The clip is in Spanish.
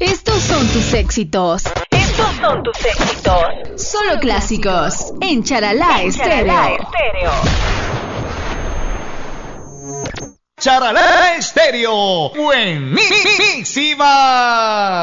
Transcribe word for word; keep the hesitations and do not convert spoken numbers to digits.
Estos son tus éxitos. Estos son tus éxitos. Solo clásicos en Charalá Estéreo. Charalá Estéreo. Buenísima.